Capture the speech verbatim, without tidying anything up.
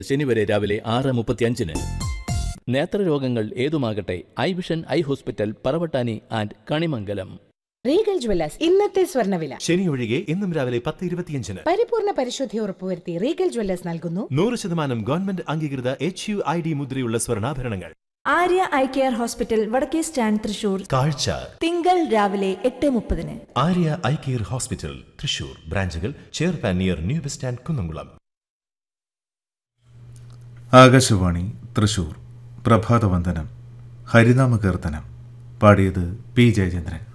ശനി വരെ രാവിലെ ആറ് മുപ്പത്തിയഞ്ചിന്. നേത്രരോഗങ്ങൾ ഏതുമാകട്ടെ, I vision eye hospital, Paravattani and Kanimangalam. Regal Jewellers ഇന്നത്തെ സ്വർണ്ണവില. ശനി ഒഴികെ എന്നും രാവിലെ പത്ത് ഇരുപത്തിയഞ്ചിന്. പരിപൂർണ പരിശുദ്ധി ഉറപ്പുവരുത്തി റീഗൽ ജ്വല്ലേഴ്സ് നൽകുന്നു നൂറ് ശതമാനം ഗവൺമെന്റ് അംഗീകൃത എച്ച് യു ഐ ഡി മുദ്രയുള്ള സ്വർണ്ണാഭരണങ്ങൾ. ആര്യ ഐ കെയർ ഹോസ്പിറ്റൽ, വടക്കേ സ്റ്റാൻഡ്, തൃശൂർ. കാഴ്ച തിങ്കൾ രാവിലെ എട്ട് മുപ്പതിന്. Arya eye care hospital, Thrissur. ബ്രാഞ്ചുകൾ ചെയർപാൻ near new bus stand, Kunnamkulam. Akashvani Thrissur. പ്രഭാതവന്ദനം, ഹരിനാമകീർത്തനം. പാടിയത് പി ജയചന്ദ്രൻ.